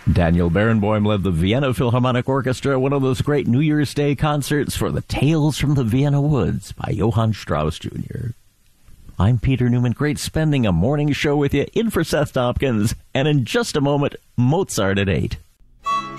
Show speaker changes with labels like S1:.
S1: Daniel Barenboim led the Vienna Philharmonic Orchestra, one of those great New Year's Day concerts for the Tales from the Vienna Woods by Johann Strauss Jr. I'm Peter Newman. Great spending a morning show with you in for Seth Tompkins. And in just a moment, Mozart at 8.